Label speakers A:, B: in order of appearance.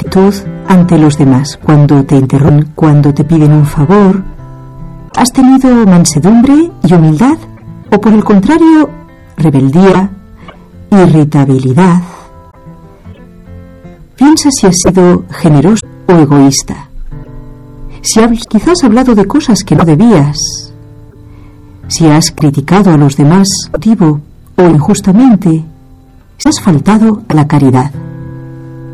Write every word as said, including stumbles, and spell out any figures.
A: actitud ante los demás? Cuando te interrumpen, cuando te piden un favor, ¿has tenido mansedumbre y humildad? ¿O por el contrario, rebeldía, irritabilidad? Piensa si has sido generoso o egoísta. Si has quizás hablado de cosas que no debías. Si has criticado a los demás motivo o injustamente. Si has faltado a la caridad.